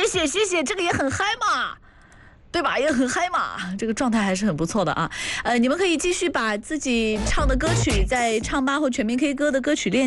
谢谢谢，这个也很嗨嘛。对吧？也很嗨嘛，这个状态还是很不错的啊。你们可以继续把自己唱的歌曲在唱吧或全民 K 歌的歌曲练。